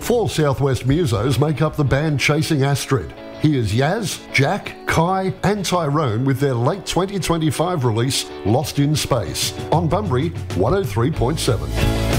Four Southwest musos make up the band Chasing Astrid. Here's Yaz, Jack, Kai and Tyrone with their late 2025 release Lost in Space on Bunbury 103.7.